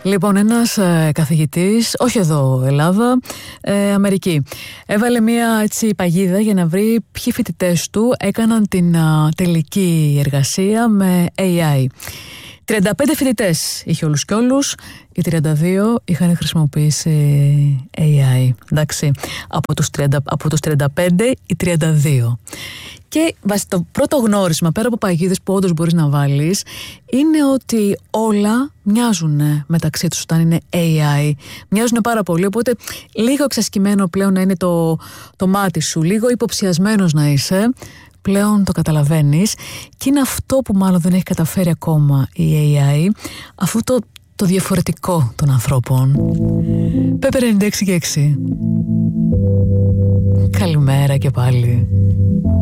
Λοιπόν, ένας καθηγητής, όχι εδώ Ελλάδα, Αμερική, έβαλε μια έτσι παγίδα για να βρει ποιοι φοιτητές του έκαναν την τελική εργασία με AI. 35 φοιτητές είχε όλους κι όλους, οι 32 είχαν χρησιμοποιήσει AI. Εντάξει, από τους 35 οι 32. Και το πρώτο γνώρισμα, πέρα από παγίδες που όντως μπορείς να βάλεις, είναι ότι όλα μοιάζουν μεταξύ τους όταν είναι AI. Μοιάζουν πάρα πολύ, οπότε λίγο εξασκημένο πλέον να είναι το μάτι σου, λίγο υποψιασμένος να είσαι, πλέον το καταλαβαίνεις. Και είναι αυτό που μάλλον δεν έχει καταφέρει ακόμα η AI, αφού το διαφορετικό των ανθρώπων. Πέπερ 96 και 6. Καλημέρα και πάλι.